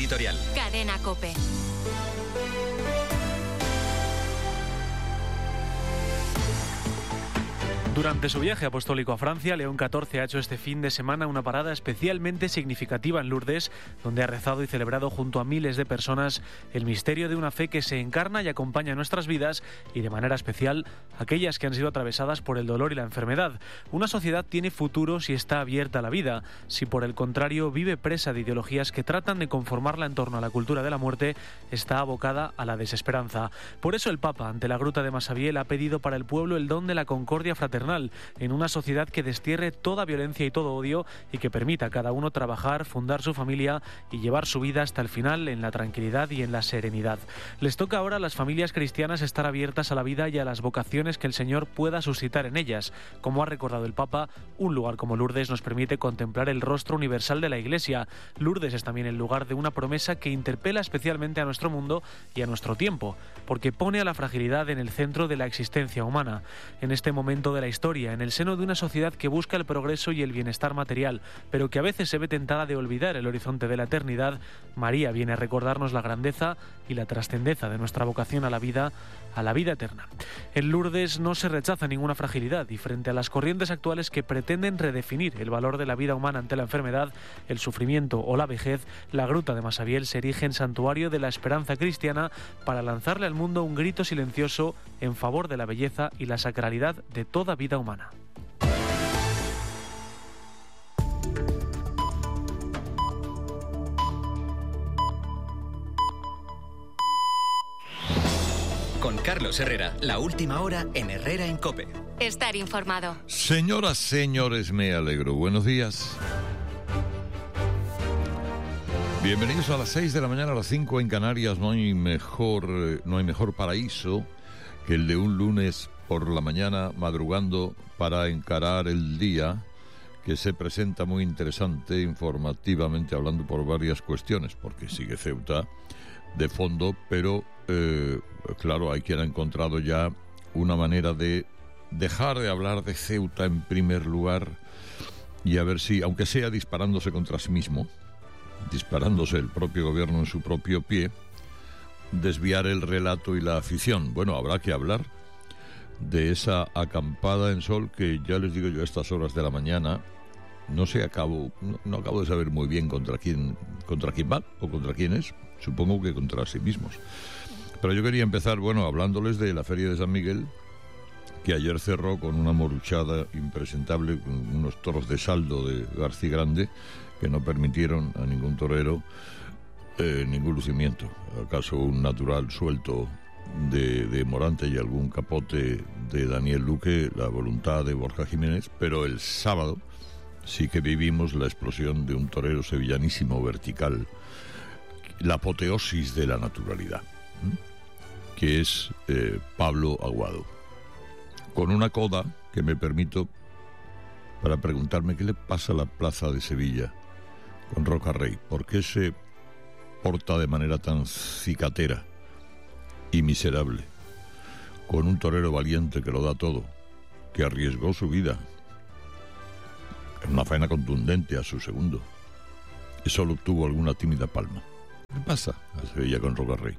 editorial. Cadena COPE. Durante su viaje apostólico a Francia, León XIV ha hecho este fin de semana una parada especialmente significativa en Lourdes, donde ha rezado y celebrado junto a miles de personas el misterio de una fe que se encarna y acompaña nuestras vidas, y de manera especial aquellas que han sido atravesadas por el dolor y la enfermedad. Una sociedad tiene futuro si está abierta a la vida. Si por el contrario vive presa de ideologías que tratan de conformarla en torno a la cultura de la muerte, está abocada a la desesperanza. Por eso el Papa, ante la gruta de Massabielle, ha pedido para el pueblo el don de la concordia fraternal, en una sociedad que destierre toda violencia y todo odio y que permita a cada uno trabajar, fundar su familia y llevar su vida hasta el final en la tranquilidad y en la serenidad. Les toca ahora a las familias cristianas estar abiertas a la vida y a las vocaciones que el Señor pueda suscitar en ellas. Como ha recordado el Papa, un lugar como Lourdes nos permite contemplar el rostro universal de la Iglesia. Lourdes es también el lugar de una promesa que interpela especialmente a nuestro mundo y a nuestro tiempo, porque pone a la fragilidad en el centro de la existencia humana. En este momento de la historia, en el seno de una sociedad que busca el progreso y el bienestar material, pero que a veces se ve tentada de olvidar el horizonte de la eternidad, María viene a recordarnos la grandeza y la trascendencia de nuestra vocación a la vida eterna. En Lourdes no se rechaza ninguna fragilidad, y frente a las corrientes actuales que pretenden redefinir el valor de la vida humana ante la enfermedad, el sufrimiento o la vejez, la gruta de Massabielle se erige en santuario de la esperanza cristiana para lanzarle al mundo un grito silencioso en favor de la belleza y la sacralidad de toda vida humana. Con Carlos Herrera, la última hora en Herrera en COPE. Estar informado. Señoras, señores, me alegro. Buenos días. Bienvenidos a las 6 de la mañana, a las 5 en Canarias. No hay mejor paraíso que el de un lunes por la mañana, madrugando para encarar el día, que se presenta muy interesante informativamente hablando por varias cuestiones, porque sigue Ceuta de fondo, pero claro, hay quien ha encontrado ya una manera de dejar de hablar de Ceuta en primer lugar y a ver si, aunque sea disparándose contra sí mismo, disparándose el propio gobierno en su propio pie, desviar el relato y la afición. Bueno, habrá que hablar de esa acampada en Sol que ya les digo yo a estas horas de la mañana, no acabo de saber muy bien contra quién va o contra quién es. Supongo que contra sí mismos. Pero yo quería empezar, hablándoles de la Feria de San Miguel, que ayer cerró con una moruchada impresentable, con unos toros de saldo de García Grande, que no permitieron a ningún torero ningún lucimiento. Acaso un natural suelto de Morante y algún capote de Daniel Luque, la voluntad de Borja Jiménez, pero el sábado sí que vivimos la explosión de un torero sevillanísimo vertical, la apoteosis de la naturalidad, que es Pablo Aguado, con una coda que me permito para preguntarme qué le pasa a la plaza de Sevilla con Roca Rey, por qué se porta de manera tan cicatera y miserable con un torero valiente que lo da todo, que arriesgó su vida en una faena contundente a su segundo y solo obtuvo alguna tímida palma. ¿Qué pasa a Sevilla con Roca Rey?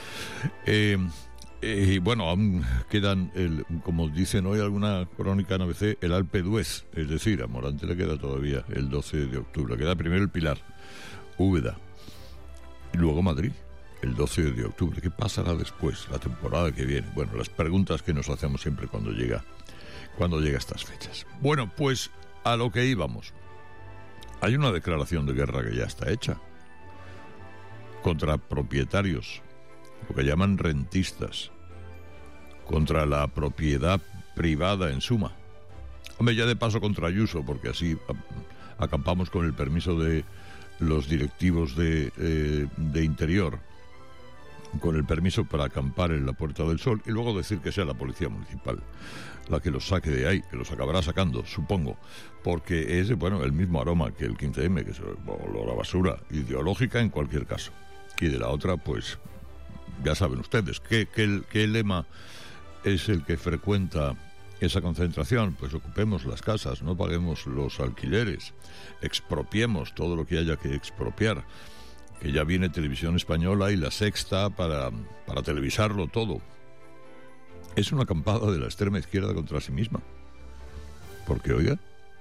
Y aún quedan, como dicen hoy alguna crónica en ABC, el Alpe d'Huez, es decir, a Morante le queda todavía el 12 de octubre. Queda primero el Pilar, Úbeda, y luego Madrid, el 12 de octubre. ¿Qué pasará después, la temporada que viene? Bueno, las preguntas que nos hacemos siempre cuando llega estas fechas. Bueno, pues a lo que íbamos. Hay una declaración de guerra que ya está hecha contra propietarios, lo que llaman rentistas, contra la propiedad privada en suma. Hombre, ya de paso contra Ayuso, porque así acampamos con el permiso de los directivos de Interior, con el permiso para acampar en la Puerta del Sol, y luego decir que sea la Policía Municipal la que los saque de ahí, que los acabará sacando, supongo, porque es el mismo aroma que el 15M, que es la basura ideológica en cualquier caso. Y de la otra, pues ya saben ustedes, ¿qué lema es el que frecuenta esa concentración? Pues ocupemos las casas, no paguemos los alquileres, expropiemos todo lo que haya que expropiar, que ya viene Televisión Española y La Sexta para televisarlo todo. Es una acampada de la extrema izquierda contra sí misma. Porque, oiga,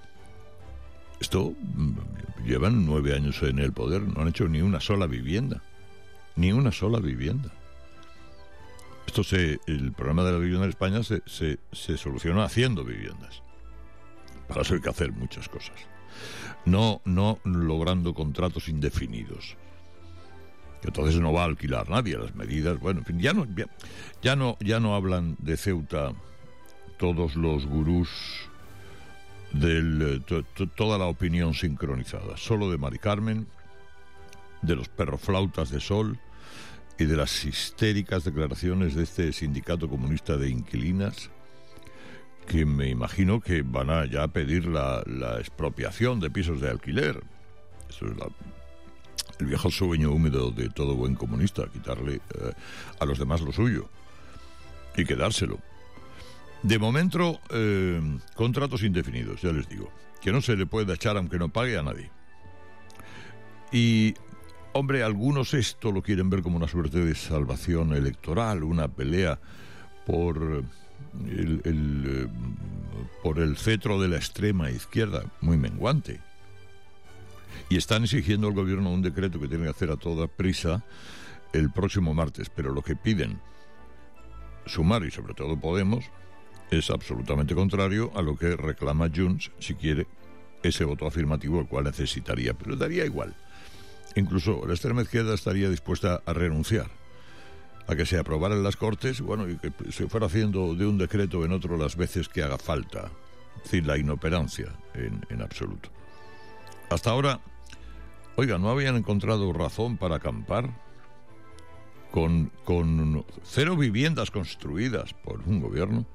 llevan 9 años en el poder, no han hecho ni una sola vivienda. Ni una sola vivienda. El problema de la vivienda en España se soluciona haciendo viviendas. Para eso hay que hacer muchas cosas. No logrando contratos indefinidos. Que entonces no va a alquilar nadie. Las medidas, bueno, en fin, ya no hablan de Ceuta todos los gurús toda la opinión sincronizada. Solo de Mari Carmen, de los perroflautas de Sol y de las histéricas declaraciones de este sindicato comunista de inquilinas, que me imagino que van a ya pedir la expropiación de pisos de alquiler. Eso es el viejo sueño húmedo de todo buen comunista, quitarle a los demás lo suyo y quedárselo. De momento, contratos indefinidos, ya les digo, que no se le puede echar aunque no pague a nadie. Y, hombre, algunos esto lo quieren ver como una suerte de salvación electoral, una pelea por el cetro de la extrema izquierda, muy menguante. Y están exigiendo al gobierno un decreto que tiene que hacer a toda prisa el próximo martes. Pero lo que piden Sumar y sobre todo Podemos es absolutamente contrario a lo que reclama Junts si quiere ese voto afirmativo, el cual necesitaría, pero daría igual. Incluso la extrema izquierda estaría dispuesta a renunciar a que se aprobara en las Cortes, bueno, y que se fuera haciendo de un decreto en otro las veces que haga falta. Es decir, la inoperancia en absoluto. Hasta ahora, oiga, ¿no habían encontrado razón para acampar? Con 0 viviendas construidas por un gobierno.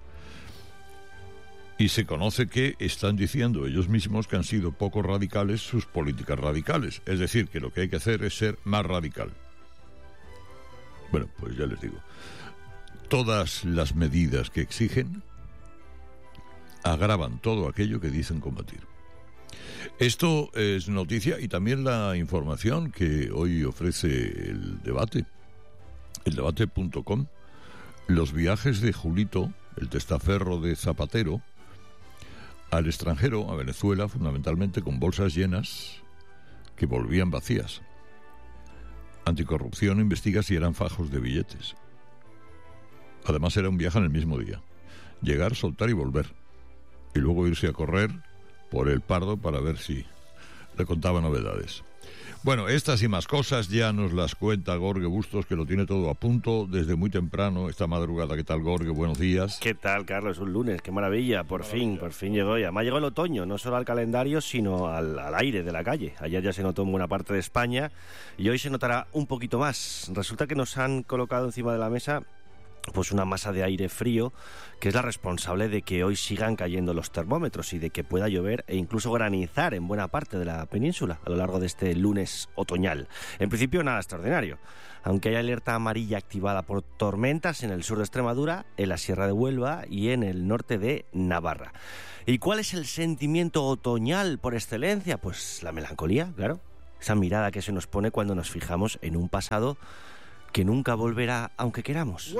Y se conoce que están diciendo ellos mismos que han sido poco radicales sus políticas radicales. Es decir, que lo que hay que hacer es ser más radical. Bueno, pues ya les digo. Todas las medidas que exigen agravan todo aquello que dicen combatir. Esto es noticia y también la información que hoy ofrece el debate. Eldebate.com. Los viajes de Julito, el testaferro de Zapatero, al extranjero, a Venezuela, fundamentalmente con bolsas llenas que volvían vacías. Anticorrupción investiga si eran fajos de billetes. Además era un viaje en el mismo día. Llegar, soltar y volver. Y luego irse a correr por el Pardo para ver si le contaba novedades. Bueno, estas y más cosas ya nos las cuenta Gorge Bustos, que lo tiene todo a punto desde muy temprano, esta madrugada. ¿Qué tal, Gorge? Buenos días. ¿Qué tal, Carlos? Un lunes, qué maravilla, por fin llegó ya. Me ha llegado el otoño, no solo al calendario, sino al aire de la calle. Ayer ya se notó en buena parte de España y hoy se notará un poquito más. Resulta que nos han colocado encima de la mesa pues una masa de aire frío que es la responsable de que hoy sigan cayendo los termómetros y de que pueda llover e incluso granizar en buena parte de la península a lo largo de este lunes otoñal. En principio nada extraordinario, aunque hay alerta amarilla activada por tormentas en el sur de Extremadura, en la Sierra de Huelva y en el norte de Navarra. ¿Y cuál es el sentimiento otoñal por excelencia? Pues la melancolía, claro. Esa mirada que se nos pone cuando nos fijamos en un pasado que nunca volverá aunque queramos.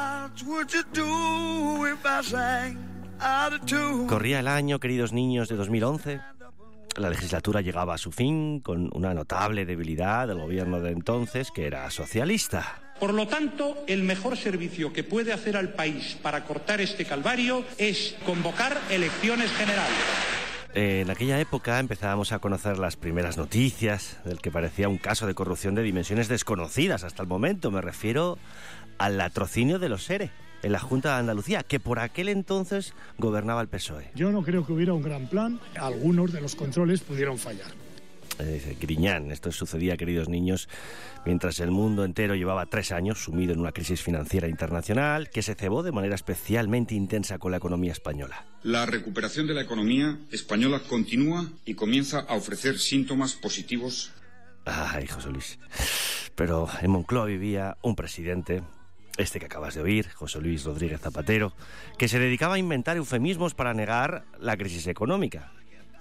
Corría el año, queridos niños, de 2011. La legislatura llegaba a su fin con una notable debilidad del gobierno de entonces, que era socialista. Por lo tanto, el mejor servicio que puede hacer al país para cortar este calvario es convocar elecciones generales. En aquella época empezábamos a conocer las primeras noticias del que parecía un caso de corrupción de dimensiones desconocidas hasta el momento. Me refiero al latrocinio de los SERE en la Junta de Andalucía, que por aquel entonces gobernaba el PSOE. Yo no creo que hubiera un gran plan. Algunos de los controles pudieron fallar. Griñán, esto sucedía, queridos niños, mientras el mundo entero llevaba 3 años sumido en una crisis financiera internacional que se cebó de manera especialmente intensa con la economía española. La recuperación de la economía española continúa y comienza a ofrecer síntomas positivos. Ay, José Luis. Pero en Moncloa vivía un presidente, este que acabas de oír, José Luis Rodríguez Zapatero, que se dedicaba a inventar eufemismos para negar la crisis económica,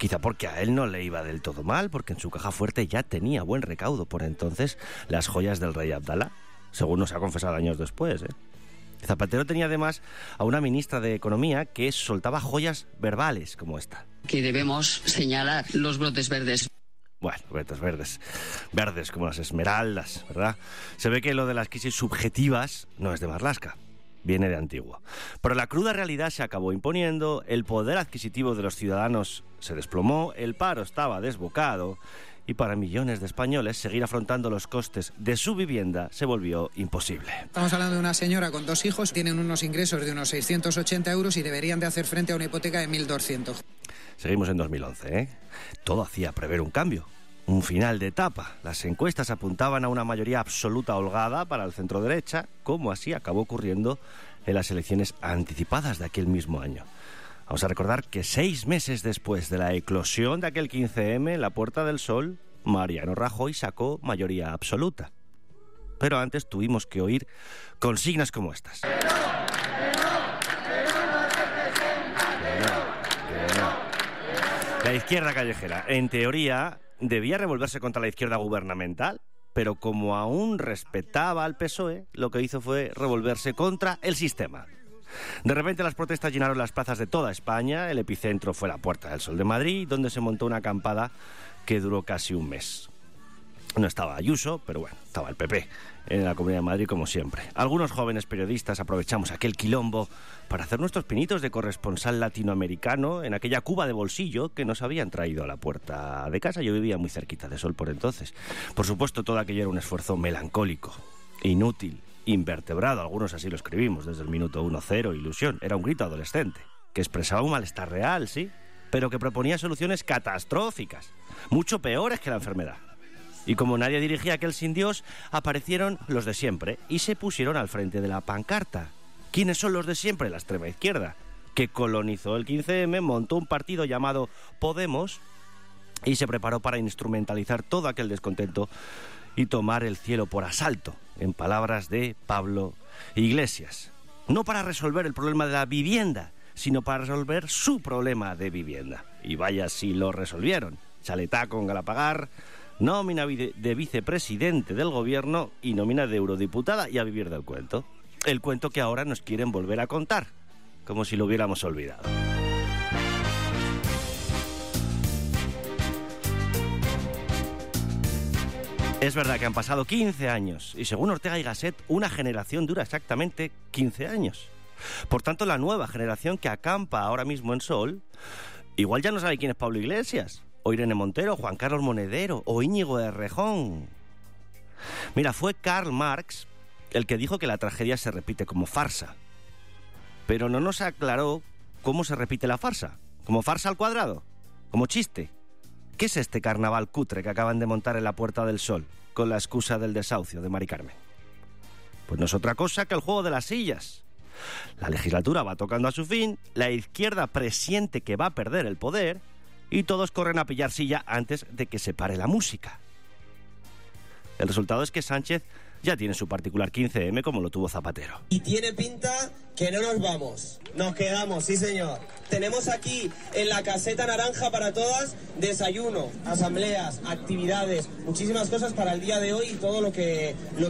Quizá porque a él no le iba del todo mal, porque en su caja fuerte ya tenía buen recaudo por entonces las joyas del rey Abdalá, según nos ha confesado años después, ¿eh? Zapatero tenía además a una ministra de Economía que soltaba joyas verbales como esta. Que debemos señalar los brotes verdes. Bueno, brotes verdes como las esmeraldas, ¿verdad? Se ve que lo de las crisis subjetivas no es de Marlaska, viene de antiguo. Pero la cruda realidad se acabó imponiendo, el poder adquisitivo de los ciudadanos se desplomó, el paro estaba desbocado y para millones de españoles seguir afrontando los costes de su vivienda se volvió imposible. Estamos hablando de una señora con 2 hijos, tienen unos ingresos de unos 680 euros y deberían de hacer frente a una hipoteca de 1.200. Seguimos en 2011, ¿eh? Todo hacía prever un cambio, un final de etapa. Las encuestas apuntaban a una mayoría absoluta holgada para el centro-derecha, como así acabó ocurriendo en las elecciones anticipadas de aquel mismo año. Vamos a recordar que 6 meses después de la eclosión de aquel 15M en la Puerta del Sol, Mariano Rajoy sacó mayoría absoluta. Pero antes tuvimos que oír consignas como estas. La izquierda callejera, en teoría, debía revolverse contra la izquierda gubernamental, pero como aún respetaba al PSOE, lo que hizo fue revolverse contra el sistema. De repente las protestas llenaron las plazas de toda España, el epicentro fue la Puerta del Sol de Madrid, donde se montó una acampada que duró casi un mes. No estaba Ayuso, pero bueno, estaba el PP en la Comunidad de Madrid como siempre. Algunos jóvenes periodistas aprovechamos aquel quilombo para hacer nuestros pinitos de corresponsal latinoamericano en aquella Cuba de bolsillo que nos habían traído a la puerta de casa. Yo vivía muy cerquita de Sol por entonces. Por supuesto, todo aquello era un esfuerzo melancólico, inútil, invertebrado, algunos así lo escribimos desde el minuto 1-0, ilusión. Era un grito adolescente, que expresaba un malestar real, sí, pero que proponía soluciones catastróficas, mucho peores que la enfermedad. Y como nadie dirigía aquel sin Dios, aparecieron los de siempre y se pusieron al frente de la pancarta. ¿Quiénes son los de siempre? La extrema izquierda, que colonizó el 15M, montó un partido llamado Podemos y se preparó para instrumentalizar todo aquel descontento y tomar el cielo por asalto, en palabras de Pablo Iglesias. No para resolver el problema de la vivienda, sino para resolver su problema de vivienda. Y vaya si lo resolvieron. Chaletá con Galapagar, nómina de vicepresidente del gobierno y nómina de eurodiputada y a vivir del cuento. El cuento que ahora nos quieren volver a contar, como si lo hubiéramos olvidado. Es verdad que han pasado 15 años y según Ortega y Gasset, una generación dura exactamente 15 años. Por tanto, la nueva generación que acampa ahora mismo en Sol, igual ya no sabe quién es Pablo Iglesias, o Irene Montero, Juan Carlos Monedero, o Íñigo Errejón. Mira, fue Karl Marx el que dijo que la tragedia se repite como farsa. Pero no nos aclaró cómo se repite la farsa. ¿Como farsa al cuadrado? ¿Como chiste? ¿Qué es este carnaval cutre que acaban de montar en la Puerta del Sol con la excusa del desahucio de Mari Carmen? Pues no es otra cosa que el juego de las sillas. La legislatura va tocando a su fin, la izquierda presiente que va a perder el poder y todos corren a pillar silla antes de que se pare la música. El resultado es que Sánchez ya tiene su particular 15M como lo tuvo Zapatero. Y tiene pinta que no nos vamos, nos quedamos, sí señor. Tenemos aquí en la caseta naranja para todas desayuno, asambleas, actividades, muchísimas cosas para el día de hoy y todo lo que